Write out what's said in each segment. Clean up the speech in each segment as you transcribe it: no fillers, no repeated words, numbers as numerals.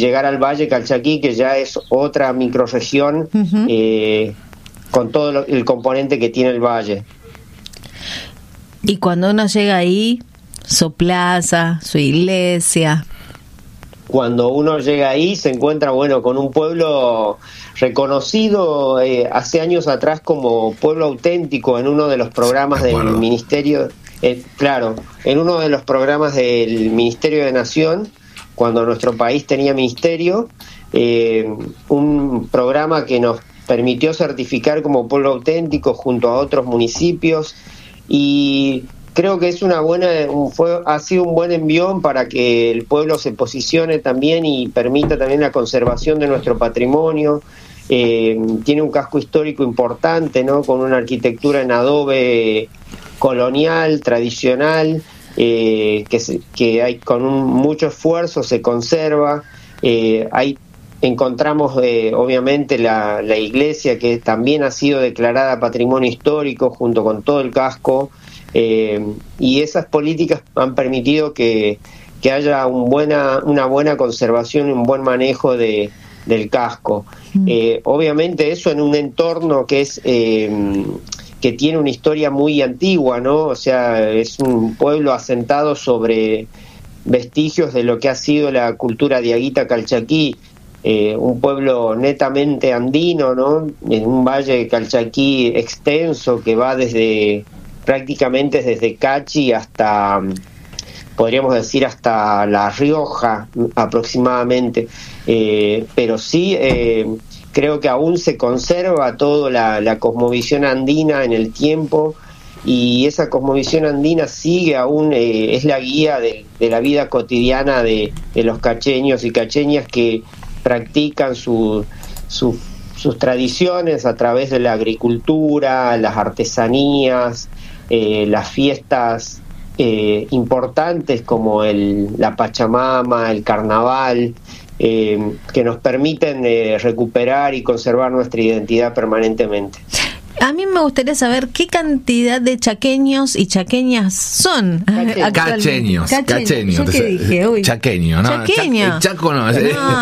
llegar al Valle Calchaquí, que ya es otra microrregión, con todo el componente que tiene el valle. Y cuando uno llega ahí, su plaza, su iglesia. Cuando uno llega ahí se encuentra, con un pueblo reconocido hace años atrás como pueblo auténtico en uno de los programas del Ministerio, en uno de los programas del Ministerio de Nación, cuando nuestro país tenía ministerio, un programa que nos permitió certificar como pueblo auténtico junto a otros municipios, y creo que es ha sido un buen envión para que el pueblo se posicione también y permita también la conservación de nuestro patrimonio. Tiene un casco histórico importante, ¿no? Con una arquitectura en adobe colonial, tradicional, que hay con mucho esfuerzo se conserva. Encontramos obviamente la iglesia, que también ha sido declarada patrimonio histórico junto con todo el casco, y esas políticas han permitido que haya una buena conservación y un buen manejo del casco. Obviamente eso en un entorno que es que tiene una historia muy antigua, ¿no? O sea, es un pueblo asentado sobre vestigios de lo que ha sido la cultura diaguita calchaquí, un pueblo netamente andino, ¿no? En un valle calchaquí extenso que va prácticamente desde Cachi hasta, podríamos decir, hasta La Rioja aproximadamente, pero sí creo que aún se conserva toda la cosmovisión andina en el tiempo, y esa cosmovisión andina sigue aún, es la guía de la vida cotidiana de los cacheños y cacheñas que practican sus tradiciones a través de la agricultura, las artesanías, las fiestas importantes como la Pachamama, el Carnaval, que nos permiten recuperar y conservar nuestra identidad permanentemente. A mí me gustaría saber qué cantidad de chaqueños y chaqueñas son. Cacheños. ¿Yo qué dije? Uy. Chaqueño, ¿no? Chaqueño. Chaco no.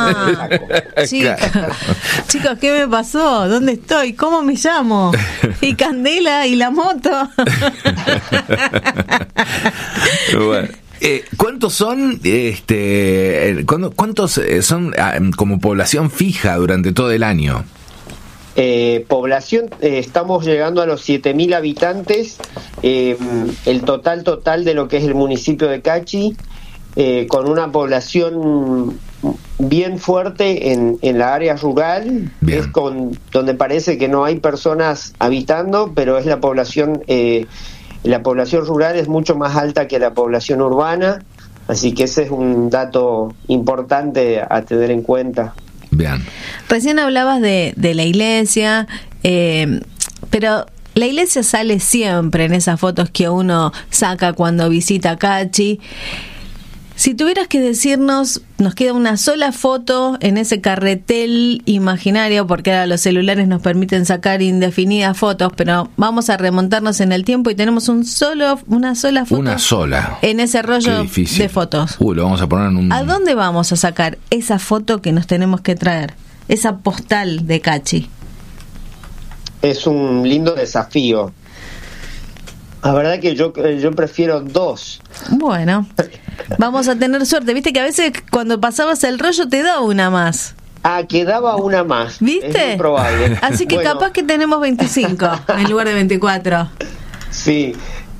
Chicos, ¿qué me pasó? ¿Dónde estoy? ¿Cómo me llamo? ¿Y Candela? ¿Y la moto? Bueno. ¿Cuántos son cuántos son como población fija durante todo el año? Población, estamos llegando a los 7.000 habitantes, el total de lo que es el municipio de Cachi, con una población bien fuerte en la área rural, es donde parece que no hay personas habitando, pero es la población rural es mucho más alta que la población urbana, así que ese es un dato importante a tener en cuenta. Bien. Recién hablabas de la iglesia, pero la iglesia sale siempre en esas fotos que uno saca cuando visita Cachi. Si tuvieras que decirnos, nos queda una sola foto en ese carretel imaginario, porque ahora los celulares nos permiten sacar indefinidas fotos, pero vamos a remontarnos en el tiempo y tenemos una sola foto. Una sola. En ese rollo de fotos. Lo vamos a poner en un... ¿A dónde vamos a sacar esa foto que nos tenemos que traer? Esa postal de Cachi. Es un lindo desafío. La verdad que yo prefiero dos. Bueno, vamos a tener suerte. Viste que a veces cuando pasabas el rollo te da una más. Quedaba una más. ¿Viste? Es muy probable. Así que capaz que tenemos 25 en lugar de 24. Sí.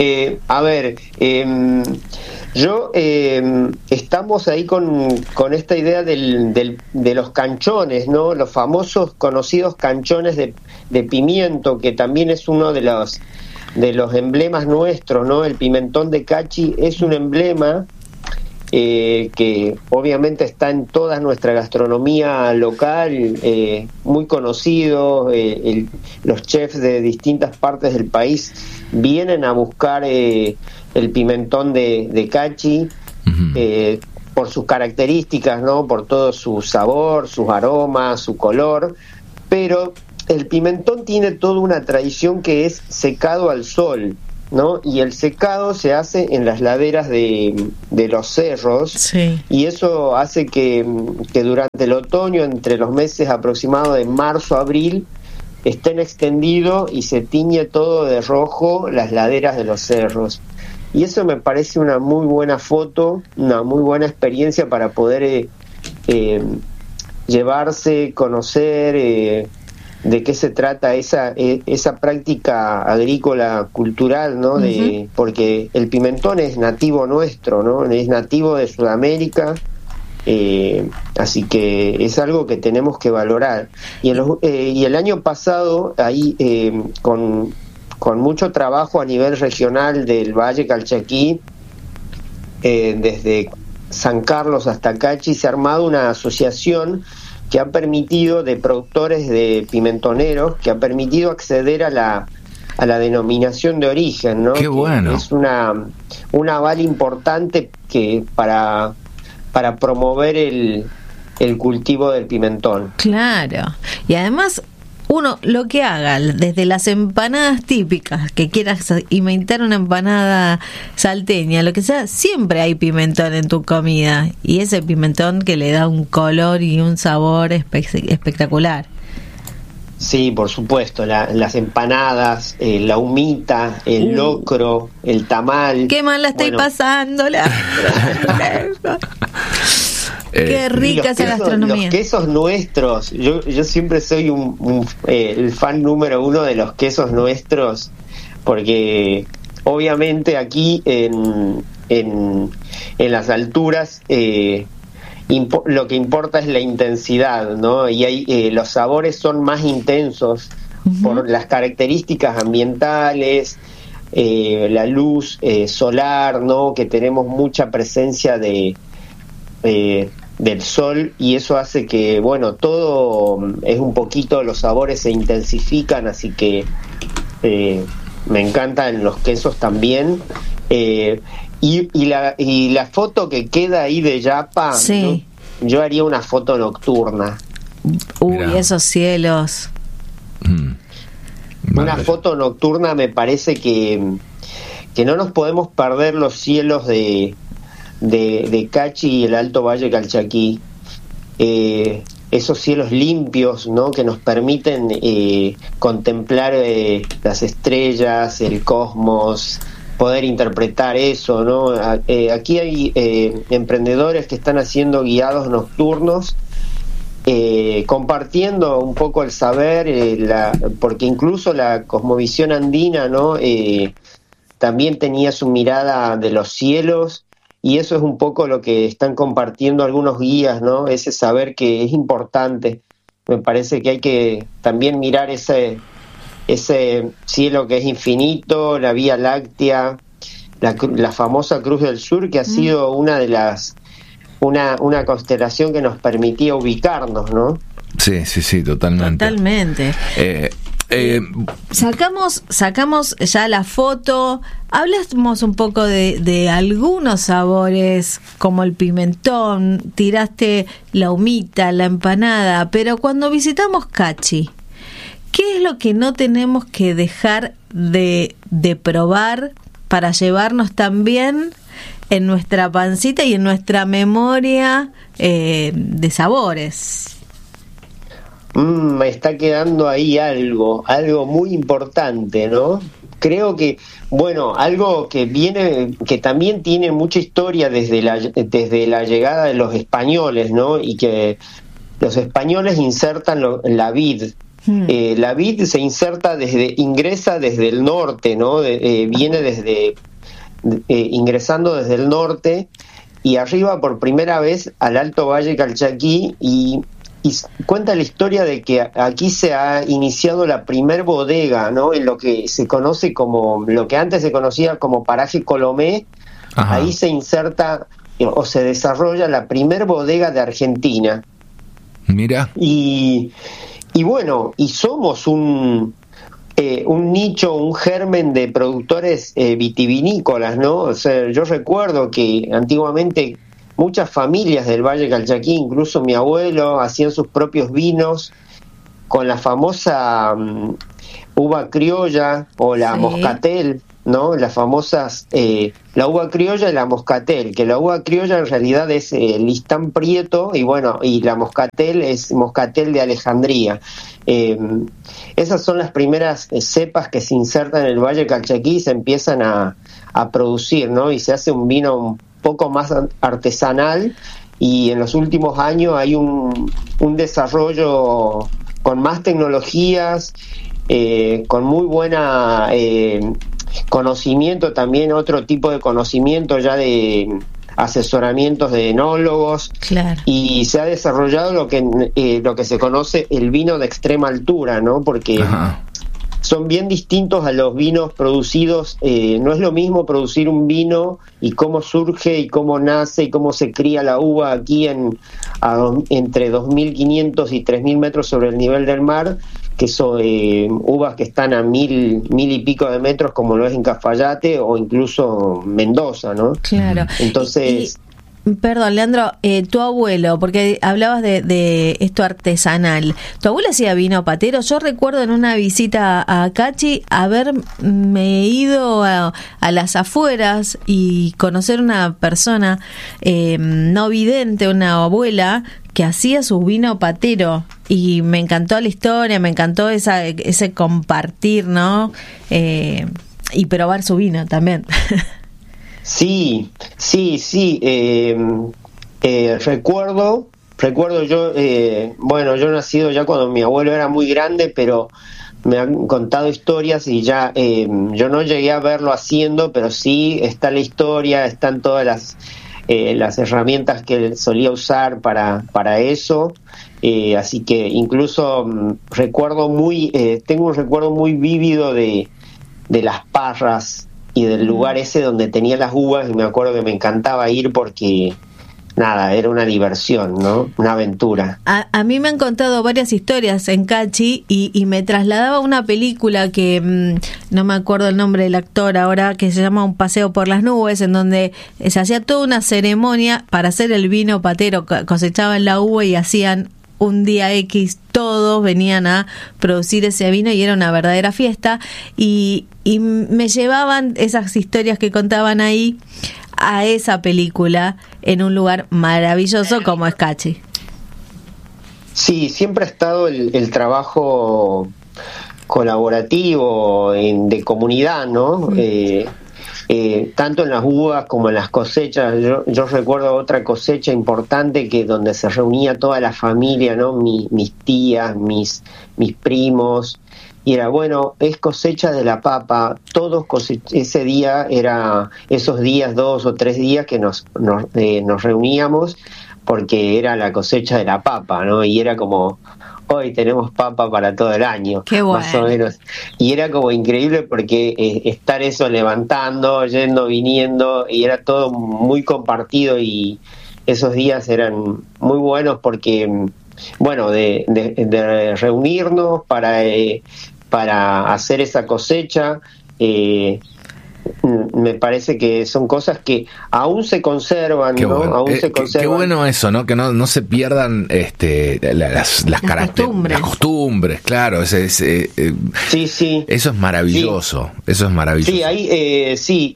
Estamos ahí con esta idea de los canchones, ¿no? Los famosos conocidos canchones de pimiento, que también es uno de los emblemas nuestros, ¿no? El pimentón de Cachi es un emblema que obviamente está en toda nuestra gastronomía local, muy conocido. Los chefs de distintas partes del país vienen a buscar el pimentón de Cachi, por sus características, ¿no? Por todo su sabor, sus aromas, su color, pero el pimentón tiene toda una tradición que es secado al sol. ¿no? Y el secado se hace en las laderas de los cerros, Sí. y eso hace que durante el otoño, entre los meses aproximados de marzo a abril, estén extendidos y se tiñe todo de rojo las laderas de los cerros. Y eso me parece una muy buena foto, una muy buena experiencia para poder llevarse, conocer de qué se trata esa práctica agrícola cultural, ¿no? Porque el pimentón es nativo nuestro, ¿no? Es nativo de Sudamérica, así que es algo que tenemos que valorar. Y el año pasado, ahí con mucho trabajo a nivel regional del Valle Calchaquí, desde San Carlos hasta Cachi, se ha armado una asociación que ha permitido, de productores de pimentoneros, que ha permitido acceder a la denominación de origen, ¿no? Qué bueno. Que es un aval importante que para promover el cultivo del pimentón. Claro. Y además, uno lo que haga, desde las empanadas típicas, que quieras inventar una empanada salteña, lo que sea, siempre hay pimentón en tu comida. Y ese pimentón que le da un color y un sabor espectacular. Sí, por supuesto, las empanadas, la humita, el locro, el tamal. Qué mal la estoy pasando. Qué rica esa gastronomía. Los quesos nuestros, yo siempre soy el fan número uno de los quesos nuestros, porque obviamente aquí en las alturas lo que importa es la intensidad, ¿no? Y los sabores son más intensos por las características ambientales, la luz solar, ¿no? Que tenemos mucha presencia del sol, y eso hace que, bueno, todo es un poquito, los sabores se intensifican, así que me encantan los quesos también. Y la foto que queda ahí de Yapa, sí, ¿no? Yo haría una foto nocturna. Uy, Mirá. esos cielos. Una foto nocturna, me parece que no nos podemos perder los cielos de Cachi y el Alto Valle Calchaquí, esos cielos limpios, ¿no? Que nos permiten contemplar las estrellas, el cosmos, poder interpretar eso, ¿no? Aquí hay emprendedores que están haciendo guiados nocturnos, compartiendo un poco el saber, porque incluso la cosmovisión andina, ¿no? También tenía su mirada de los cielos. Y eso es un poco lo que están compartiendo algunos guías, ¿no? Ese saber que es importante. Me parece que hay que también mirar ese cielo que es infinito, la Vía Láctea, la famosa Cruz del Sur, que ha sido una constelación que nos permitía ubicarnos, ¿no? Sí, totalmente. Totalmente. Sacamos ya la foto. Hablamos un poco de algunos sabores, como el pimentón, tiraste la humita, la empanada, pero cuando visitamos Cachi, ¿qué es lo que no tenemos que dejar de probar para llevarnos también en nuestra pancita y en nuestra memoria de sabores? Me está quedando ahí algo muy importante, ¿no? Creo que, bueno, algo que también tiene mucha historia desde la llegada de los españoles, ¿no? Y que los españoles insertan la vid. La vid se ingresa desde el norte, ¿no? Viene ingresando desde el norte y arriba por primera vez al Alto Valle Calchaquí, y cuenta la historia de que aquí se ha iniciado la primer bodega, ¿no? En lo que se conoce como, lo que antes se conocía como Paraje Colomé. Ajá. Ahí se inserta o se desarrolla la primer bodega de Argentina. Mira. Y bueno, y somos un nicho, un germen de productores vitivinícolas, ¿no? O sea, yo recuerdo que antiguamente muchas familias del Valle Calchaquí, incluso mi abuelo, hacían sus propios vinos con la famosa uva criolla o la moscatel, ¿no? Las famosas, la uva criolla y la moscatel, que la uva criolla en realidad es listán prieto, y bueno, y la moscatel es moscatel de Alejandría. Esas son las primeras cepas que se insertan en el Valle Calchaquí y se empiezan a producir, ¿no? Y se hace un vino un poco más artesanal, y en los últimos años hay un desarrollo con más tecnologías, con muy buena conocimiento, también otro tipo de conocimiento ya de asesoramientos de enólogos. Claro. Y se ha desarrollado lo que se conoce el vino de extrema altura, ¿no? Porque Ajá. son bien distintos a los vinos producidos. No es lo mismo producir un vino y cómo surge y cómo nace y cómo se cría la uva aquí entre 2.500 y 3.000 metros sobre el nivel del mar, que son uvas que están a 1.000 y pico de metros, como lo es en Cafayate o incluso Mendoza, ¿no? Claro. Entonces... Perdón, Leandro, tu abuelo, porque hablabas de esto artesanal, ¿tu abuelo hacía vino patero? Yo recuerdo en una visita a Cachi haberme ido a las afueras y conocer una persona no vidente, una abuela que hacía su vino patero, y me encantó la historia, me encantó ese compartir, ¿no? Y probar su vino también. Sí. Recuerdo yo, yo he nacido ya cuando mi abuelo era muy grande, pero me han contado historias y ya yo no llegué a verlo haciendo, pero sí está la historia, están todas las herramientas que él solía usar para eso. Así que incluso tengo un recuerdo muy vívido de las parras y del lugar ese donde tenía las uvas, y me acuerdo que me encantaba ir porque nada, era una diversión, ¿no? Una aventura. A mí me han contado varias historias en Cachi y me trasladaba a una película que no me acuerdo el nombre del actor ahora, que se llama Un paseo por las nubes, en donde se hacía toda una ceremonia para hacer el vino patero. Cosechaban la uva y hacían un día X, todos venían a producir ese vino y era una verdadera fiesta, y me llevaban esas historias que contaban ahí a esa película en un lugar maravilloso como es Cachi. Sí, siempre ha estado el trabajo colaborativo de comunidad, ¿no? Tanto en las uvas como en las cosechas. Yo recuerdo otra cosecha importante donde se reunía toda la familia, ¿no? Mis tías, mis primos, y era, bueno, es cosecha de la papa. Todos ese día esos días, 2 o 3 días que nos reuníamos, porque era la cosecha de la papa, ¿no? Y era como, hoy tenemos papa para todo el año. Qué bueno. Más o menos. Y era como increíble porque estar eso levantando, yendo, viniendo, y era todo muy compartido, y esos días eran muy buenos porque, bueno, de reunirnos para hacer esa cosecha. Me parece que son cosas que aún se conservan, qué ¿no? Bueno. Aún se conservan. Qué bueno eso, ¿no? Que no se pierdan las costumbres, claro. Sí. Eso es maravilloso. Sí. Eso es maravilloso. Sí,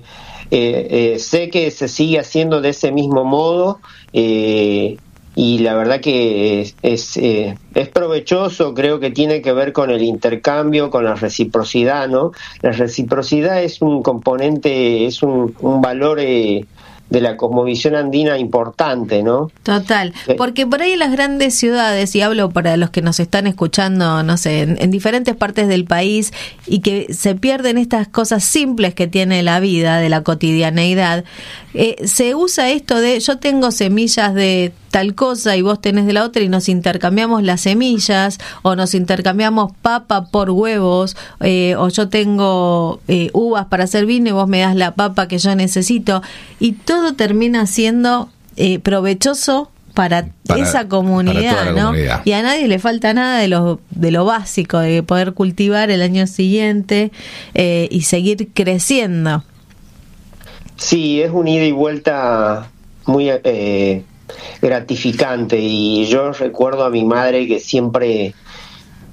sé que se sigue haciendo de ese mismo modo, y la verdad que es provechoso. Creo que tiene que ver con el intercambio, con la reciprocidad, ¿no? La reciprocidad es un componente, es un valor de la cosmovisión andina importante, ¿no? Total, porque por ahí en las grandes ciudades, y hablo para los que nos están escuchando, no sé, en diferentes partes del país, y que se pierden estas cosas simples que tiene la vida, de la cotidianeidad, se usa esto de yo tengo semillas de tal cosa y vos tenés de la otra, y nos intercambiamos las semillas, o nos intercambiamos papa por huevos, o yo tengo uvas para hacer vino y vos me das la papa que yo necesito, y todo termina siendo provechoso para esa comunidad, ¿no? Comunidad. Y a nadie le falta nada de lo básico, de poder cultivar el año siguiente y seguir creciendo. Sí, es un ida y vuelta muy gratificante, y yo recuerdo a mi madre que siempre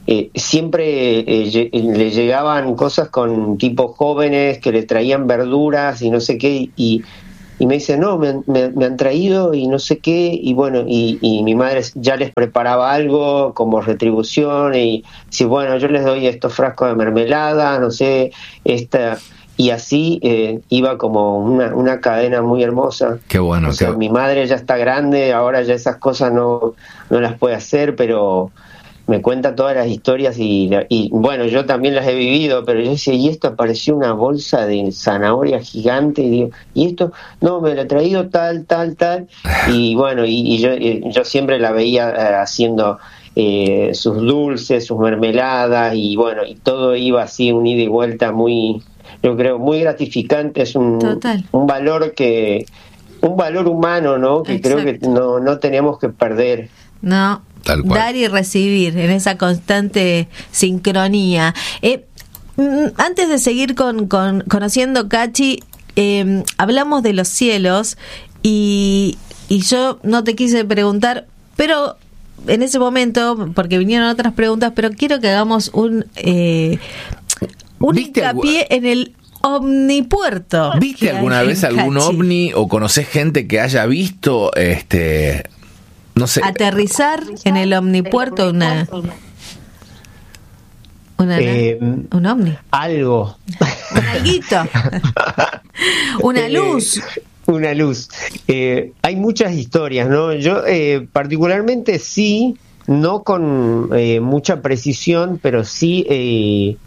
siempre le llegaban cosas con tipos jóvenes que le traían verduras y no sé qué, y me dice, no, me han traído y no sé qué, y bueno, y mi madre ya les preparaba algo como retribución, y si bueno, yo les doy estos frascos de mermelada, no sé, y así iba como una cadena muy hermosa. Qué bueno. O sea, mi madre ya está grande, ahora ya esas cosas no las puede hacer, pero me cuenta todas las historias y bueno, yo también las he vivido, pero yo decía, y esto apareció una bolsa de zanahoria gigante, y digo, y esto, no, me lo he traído tal, y bueno, y yo siempre la veía haciendo sus dulces, sus mermeladas, y bueno, y todo iba así, un ida y vuelta muy, yo creo, muy gratificante. Es un valor humano, ¿no? Que Exacto. Creo que no tenemos que perder. No, dar y recibir en esa constante sincronía. Antes de seguir con conociendo Cachi, hablamos de los cielos y yo no te quise preguntar, pero en ese momento, porque vinieron otras preguntas, pero quiero que hagamos un hincapié en el omnipuerto. ¿Viste alguna vez algún ovni o conocés gente que haya visto no sé, aterrizar en el omnipuerto un ovni? Algo. Un alguito. Una luz. Una luz. Hay muchas historias, ¿no? Yo particularmente sí, no con mucha precisión, pero sí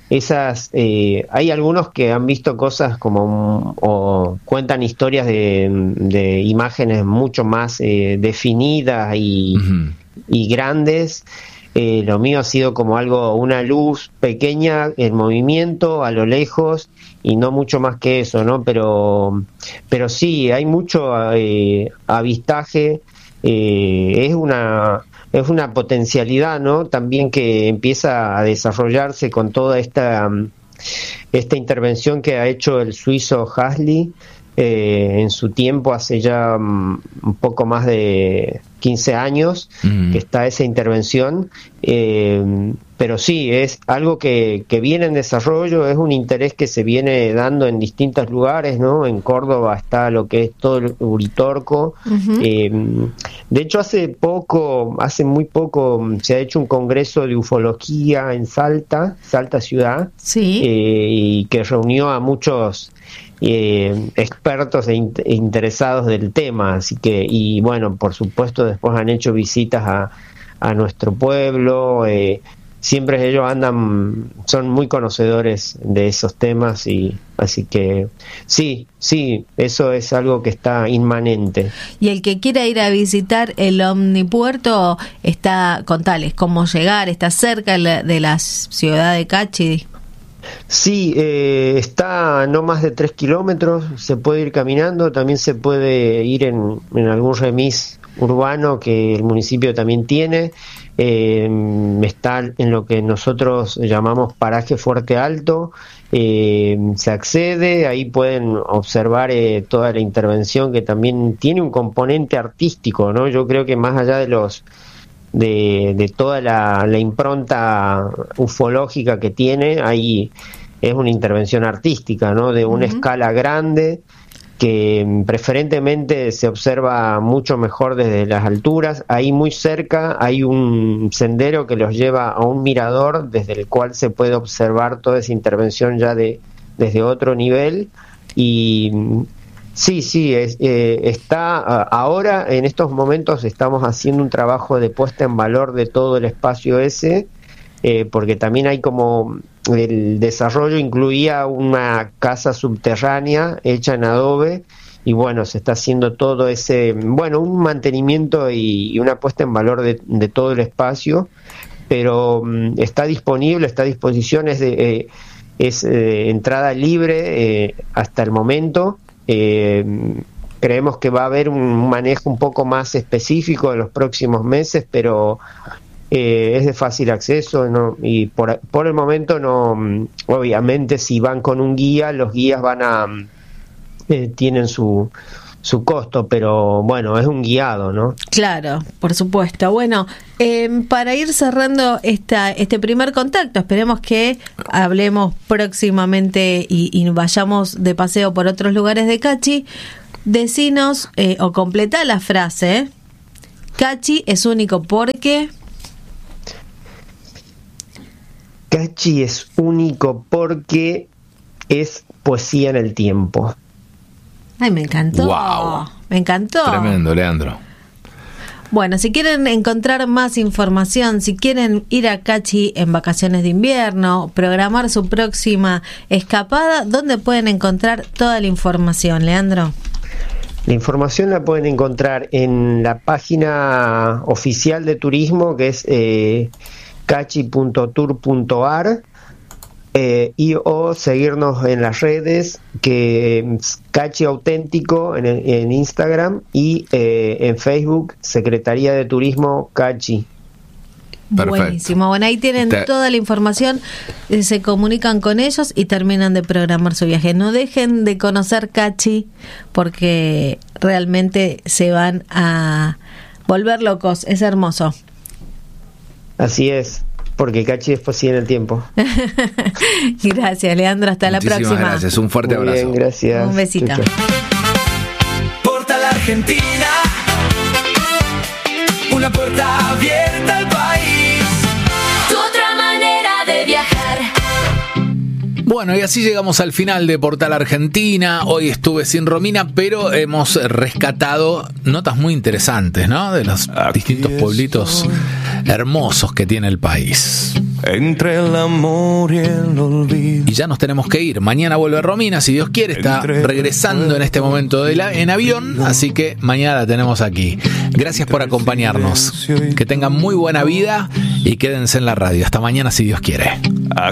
hay algunos que han visto cosas como o cuentan historias de imágenes mucho más definidas y grandes. Lo mío ha sido como una luz pequeña en movimiento a lo lejos y no mucho más que eso, ¿no? Pero sí, hay mucho avistaje. Es una potencialidad, ¿no? También que empieza a desarrollarse con toda esta intervención que ha hecho el suizo Hasley en su tiempo, hace ya un poco más de 15 años que está esa intervención, pero sí, es algo que viene en desarrollo, es un interés que se viene dando en distintos lugares, ¿no? En Córdoba está lo que es todo el Uritorco. De hecho, hace muy poco se ha hecho un congreso de ufología en Salta ciudad, sí. Y que reunió a muchos expertos e interesados del tema, así que, y bueno, por supuesto después han hecho visitas a nuestro pueblo, siempre ellos son muy conocedores de esos temas, y así que sí, eso es algo que está inmanente. Y el que quiera ir a visitar el omnipuerto, contales cómo llegar, está cerca de la ciudad de Cachi. Sí, está no más de 3 kilómetros, se puede ir caminando, también se puede ir en algún remis urbano que el municipio también tiene. Está en lo que nosotros llamamos paraje Fuerte Alto, se accede, ahí pueden observar toda la intervención, que también tiene un componente artístico, ¿no? Yo creo que más allá de toda la impronta ufológica que tiene, ahí es una intervención artística, ¿no? De una escala grande, que preferentemente se observa mucho mejor desde las alturas. Ahí muy cerca hay un sendero que los lleva a un mirador desde el cual se puede observar toda esa intervención ya desde otro nivel. Y sí, está ahora, en estos momentos estamos haciendo un trabajo de puesta en valor de todo el espacio ese, porque también hay como el desarrollo incluía una casa subterránea hecha en adobe, y bueno, se está haciendo todo un mantenimiento y una puesta en valor de todo el espacio, pero está disponible, está a disposición, es entrada libre hasta el momento. Creemos que va a haber un manejo un poco más específico en los próximos meses, pero es de fácil acceso, ¿no? Y por el momento no. Obviamente, si van con un guía, los guías tienen su costo, pero bueno, es un guiado, ¿no? Claro, por supuesto. Bueno, para ir cerrando este primer contacto, esperemos que hablemos próximamente y vayamos de paseo por otros lugares de Cachi. Decinos o completá la frase. Cachi es único porque... Cachi es único porque es poesía en el tiempo. Ay, me encantó. Wow. Me encantó. Tremendo, Leandro. Bueno, si quieren encontrar más información, si quieren ir a Cachi en vacaciones de invierno, programar su próxima escapada, ¿dónde pueden encontrar toda la información, Leandro? La información la pueden encontrar en la página oficial de turismo, que es cachi.tour.ar, o seguirnos en las redes, que Cachi Auténtico en Instagram, y en Facebook, Secretaría de Turismo Cachi. Perfecto. Buenísimo. Bueno, ahí tienen toda la información, se comunican con ellos y terminan de programar su viaje. No dejen de conocer Cachi, porque realmente se van a volver locos. Es hermoso. Así es, porque Cachi es poesía en el tiempo. Gracias, Leandro. Hasta Muchísimas la próxima. Gracias, un fuerte abrazo. Bien, gracias. Un besito. Chau, chau. Portal Argentina, una puerta abierta al país, Tu otra manera de viajar. Bueno, y así llegamos al final de Portal Argentina. Hoy estuve sin Romina, pero hemos rescatado notas muy interesantes, ¿no? De los distintos pueblitos hermosos que tiene el país. entre el amor y el olvido. Y ya nos tenemos que ir. Mañana vuelve Romina, si Dios quiere. Está regresando en este momento en avión, así que mañana la tenemos aquí. Gracias por acompañarnos. Que tengan muy buena vida y quédense en la radio. Hasta mañana, si Dios quiere.